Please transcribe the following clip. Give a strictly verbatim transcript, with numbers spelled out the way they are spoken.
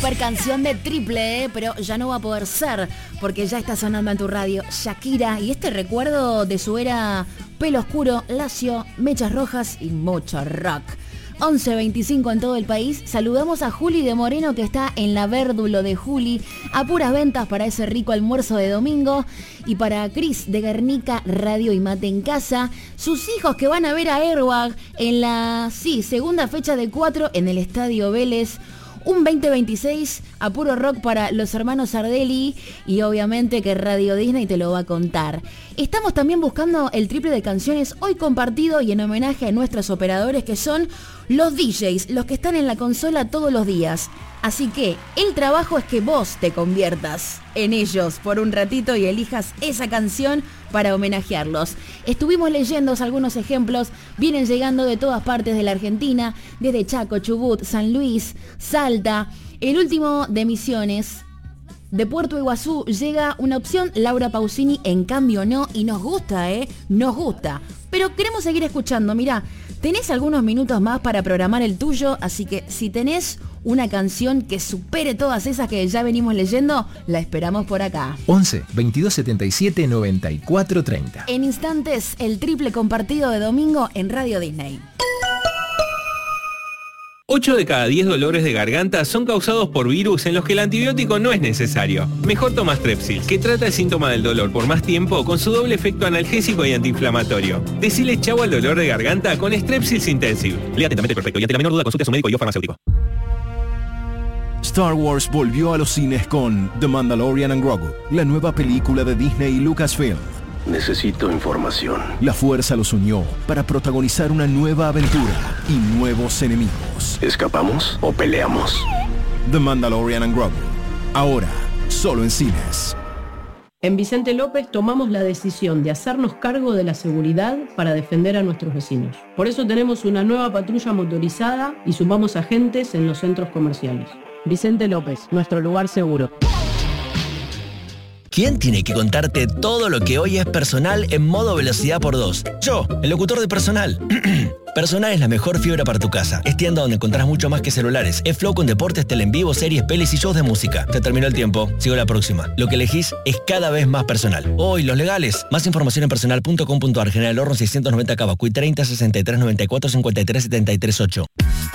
Super canción de Triple, ¿eh? Pero ya no va a poder ser, porque ya está sonando en tu radio Shakira y este recuerdo de su era pelo oscuro, lacio, mechas rojas y mucho rock. once veinticinco en todo el país. Saludamos a Juli de Moreno, que está en la Vérdulo de Juli, a puras ventas para ese rico almuerzo de domingo. Y para Cris de Guernica, radio y mate en casa. Sus hijos que van a ver a Airbag en la sí, segunda fecha de cuatro en el Estadio Vélez. Un veinte veintiséis a puro rock para los hermanos Sardelli y obviamente que Radio Disney te lo va a contar. Estamos también buscando el triple de canciones hoy compartido y en homenaje a nuestros operadores que son los D Js, los que están en la consola todos los días. Así que el trabajo es que vos te conviertas en ellos por un ratito y elijas esa canción para homenajearlos. Estuvimos leyendo algunos ejemplos, vienen llegando de todas partes de la Argentina, desde Chaco, Chubut, San Luis, Salta. El último de Misiones, de Puerto Iguazú, llega una opción, Laura Pausini, en cambio no, y nos gusta, ¿eh? Nos gusta. Pero queremos seguir escuchando, mirá, tenés algunos minutos más para programar el tuyo, así que si tenés una canción que supere todas esas que ya venimos leyendo, la esperamos por acá. once veintidós setenta y siete noventa y cuatro treinta. En instantes, el triple compartido de domingo en Radio Disney. ocho de cada diez dolores de garganta son causados por virus en los que el antibiótico no es necesario. Mejor toma Strepsils, que trata el síntoma del dolor por más tiempo con su doble efecto analgésico y antiinflamatorio. Decile chau al dolor de garganta con Strepsils Intensive. Lea atentamente el prospecto y ante la menor duda consulte a su médico y o farmacéutico. Star Wars volvió a los cines con The Mandalorian and Grogu, la nueva película de Disney y Lucasfilm. Necesito información. La fuerza los unió para protagonizar una nueva aventura y nuevos enemigos. ¿Escapamos o peleamos? The Mandalorian and Grogu, ahora solo en cines. En Vicente López tomamos la decisión de hacernos cargo de la seguridad para defender a nuestros vecinos. Por eso tenemos una nueva patrulla motorizada y sumamos agentes en los centros comerciales. Vicente López, nuestro lugar seguro. ¿Quién tiene que contarte todo lo que hoy es Personal en modo velocidad por dos? Yo, el locutor de Personal. Personal es la mejor fibra para tu casa. Es tienda donde encontrás mucho más que celulares. Es Flow con deportes, tele en vivo, series, pelis y shows de música. Te terminó el tiempo. Sigo la próxima. Lo que elegís es cada vez más Personal. Hoy, los legales. Más información en personal punto com punto ar. General Horno seiscientos noventa Cava. Cui treinta, sesenta y tres, noventa y cuatro, cincuenta y tres, setenta y tres, ocho.